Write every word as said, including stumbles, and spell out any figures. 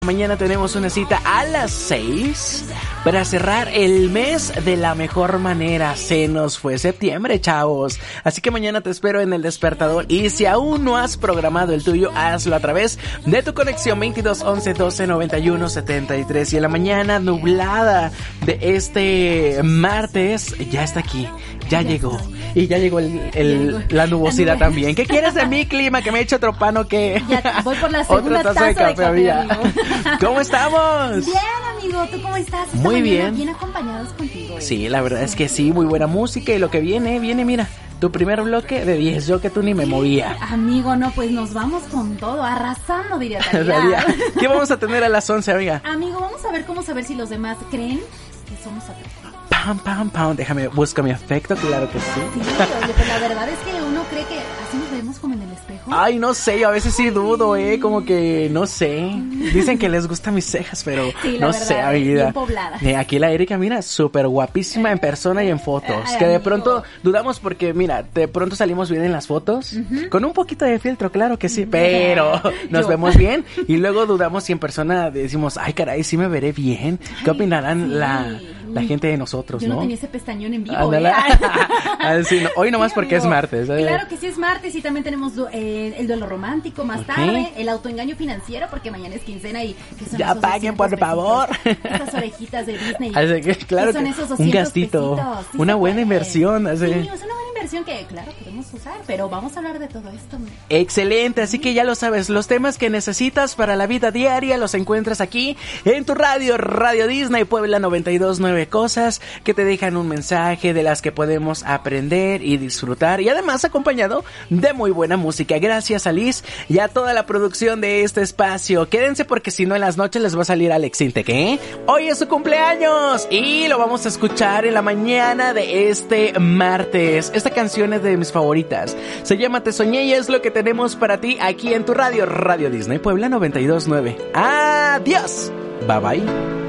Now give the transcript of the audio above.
Mañana tenemos una cita a las seis para cerrar el mes de la mejor manera. Se nos fue septiembre, chavos. Así que mañana te espero en El Despertador. Y si aún no has programado el tuyo, hazlo a través de tu conexión veintidós once doce noventa y uno setenta y tres. Y en la mañana nublada de este martes ya está aquí. Ya llegó. Y ya llegó el, el, la nubosidad también. ¿Qué quieres de mi clima? ¿Que me eche otro pan o qué? Ya voy por la segunda Otra taza, taza de café, de café, amiga. amigo. ¿Cómo estamos? Bien, amigo. ¿Tú cómo estás? Esta Muy mañana bien. Bien acompañados contigo. ¿Eh? Sí, la verdad es que sí. Muy buena música. Y lo que viene, viene, mira. Tu primer bloque de diez. Yo que tú ni me movía. Amigo, no, pues nos vamos con todo. Arrasando, diría Talía. Talía. ¿Qué vamos a tener a las once, amiga? Amigo, vamos a ver cómo saber si los demás creen que somos atractivos. Pam, pam, pam. Déjame, busca mi afecto, claro que sí. Sí, oye, pues la verdad es que uno cree que así nos vemos como en el espejo. Ay, no sé, yo a veces sí dudo, eh, como que, no sé. Dicen que les gustan mis cejas, pero Sí, la no verdad, sé, amiga. bien pobladas. Eh, aquí la Erika, mira, súper guapísima en persona y en fotos. Ay, que de amigo. pronto dudamos porque, mira, de pronto salimos bien en las fotos. Uh-huh. Con un poquito de filtro, claro que sí, pero nos Yo. vemos bien. Y luego dudamos si en persona decimos, ay, caray, sí me veré bien. ¿Qué opinarán sí. la, la gente de nosotros, Yo no, no? tenía ese pestañón en vivo. Ándale. ¿eh? Ah, sí, no, hoy nomás Sí, porque es amigo. martes. ¿eh? Claro que sí es martes y también tenemos du- eh, el duelo romántico más Ok. tarde, el autoengaño financiero porque mañana es quincena y que son Ya esos paguen, doscientos por favor. pesitos, esas orejitas de Disney. Así que, claro ¿Qué son que esos un doscientos gastito, pesitos? Sí una se buena puede. inversión. Así. Sí, es una buena inversión que, claro, podemos usar, pero vamos a hablar de todo esto. Excelente, así que ya lo sabes, los temas que necesitas para la vida diaria los encuentras aquí en tu radio, Radio Disney Puebla noventa y dos punto nueve, cosas que te dejan un mensaje de las que podemos aprender y disfrutar y además acompañado de muy buena música. Gracias a Liz y a toda la producción de este espacio. Quédense porque si no en las noches les va a salir Alex Intec, ¿eh? Hoy es su cumpleaños y lo vamos a escuchar en la mañana de este martes. Esta canción es de mis favoritas. Se llama Te Soñé y es lo que tenemos para ti aquí en tu radio, Radio Disney Puebla noventa y dos punto nueve. ¡Adiós! Bye bye.